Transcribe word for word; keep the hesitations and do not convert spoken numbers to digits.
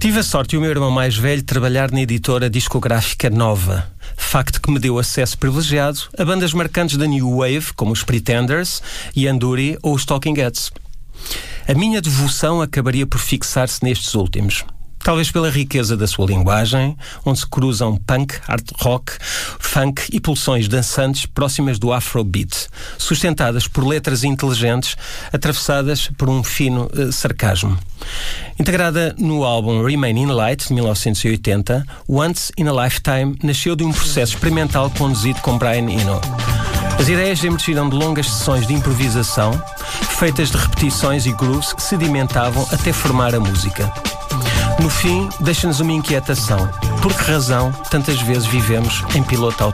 Tive a sorte e o meu irmão mais velho trabalhar na editora discográfica Nova. Facto que me deu acesso privilegiado a bandas marcantes da New Wave, como os Pretenders, Yanduri ou os Talking Heads. A minha devoção acabaria por fixar-se nestes últimos. Talvez pela riqueza da sua linguagem, onde se cruzam punk, hard rock, funk e pulsões dançantes próximas do afrobeat, sustentadas por letras inteligentes, atravessadas por um fino uh, sarcasmo. Integrada no álbum Remain in Light, de mil novecentos e oitenta, Once in a Lifetime nasceu de um processo experimental conduzido com Brian Eno. As ideias emergiram de longas sessões de improvisação, feitas de repetições e grooves que sedimentavam até formar a música. No fim, deixa-nos uma inquietação. Por que razão tantas vezes vivemos em piloto automático?